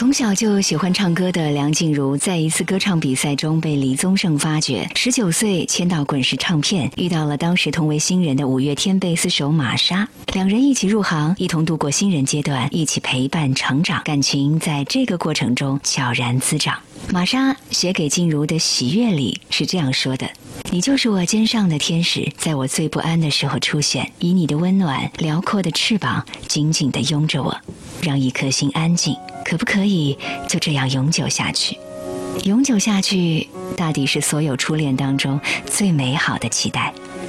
从小就喜欢唱歌的梁静茹，在一次歌唱比赛中被李宗盛发掘，19岁签到滚石唱片，遇到了当时同为新人的五月天贝斯手玛莎，两人一起入行，一同度过新人阶段，一起陪伴成长，感情在这个过程中悄然滋长。玛莎写给静茹的喜悦里是这样说的：你就是我肩上的天使，在我最不安的时候出现，以你的温暖辽阔的翅膀紧紧地拥着我，让一颗心安静。可不可以就这样永久下去？永久下去大抵是所有初恋当中最美好的期待。